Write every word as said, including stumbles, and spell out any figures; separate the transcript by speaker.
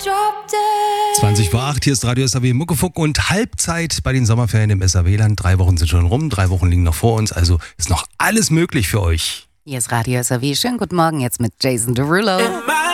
Speaker 1: zwanzig vor acht, hier ist Radio S A W Muckefuck und Halbzeit bei den Sommerferien im S A W-Land. Drei Wochen sind schon rum, drei Wochen liegen noch vor uns, also ist noch alles möglich für euch.
Speaker 2: Hier ist Radio S A W. Schönen guten Morgen jetzt mit Jason Derulo.